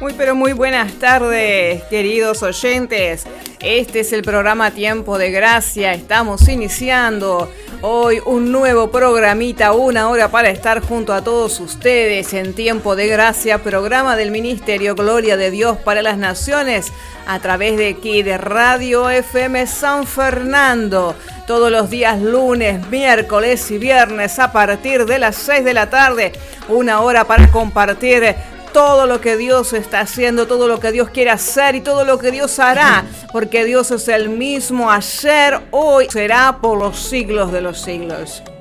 Pero muy buenas tardes, queridos oyentes. Este es el programa Tiempo de Gracia. Estamos iniciando hoy un nuevo programita, una hora para estar junto a todos ustedes en Tiempo de Gracia, programa del Ministerio Gloria de Dios para las Naciones, a través de aquí, de Radio FM San Fernando, todos los días lunes, miércoles y viernes a partir de las 6 de la tarde, una hora para compartir todo lo que Dios está haciendo, todo lo que Dios quiere hacer y todo lo que Dios hará, porque Dios es el mismo ayer, hoy, será por los siglos de los siglos.